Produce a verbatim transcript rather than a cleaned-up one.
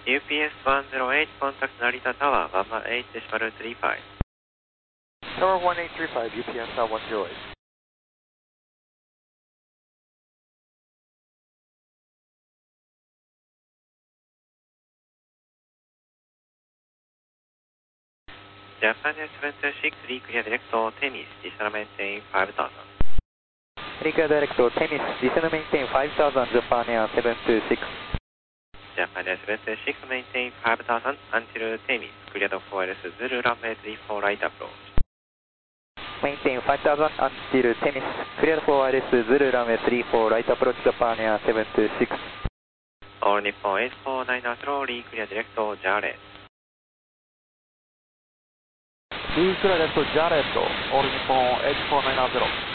ユーピーエスワンゼロエイト contact Narita Tower one one eight decimal three five. Tower one eight three five, U P S one zero eight. Japan seven two six, reclear direct Temis, descend maintain five thousand. Reclear direct Temis, descend maintain five thousand, Japan Air seven two six. Japan seven two six, maintain five thousand until Temis, cleared for L S Zulu runway three four right approach. Maintain five thousand until Temis, cleared for L S Zulu runway three four right approach, Japan Air seven two six. All Nippon eight four nine zero, reclear direct Jarret. Reclear direct Jarret, All Nippon eight four nine zero.